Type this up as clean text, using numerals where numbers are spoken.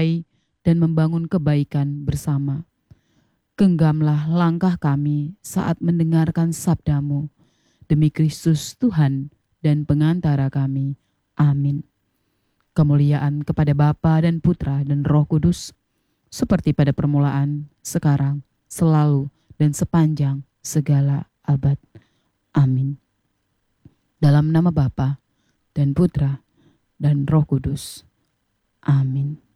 mengasihi dan membangun kebaikan bersama. Genggamlah langkah kami saat mendengarkan sabda-Mu. Demi Kristus Tuhan dan pengantara kami. Amin. Kemuliaan kepada Bapa dan Putra dan Roh Kudus, seperti pada permulaan, sekarang, selalu, dan sepanjang segala abad. Amin. Dalam nama Bapa dan Putra dan Roh Kudus. Amin.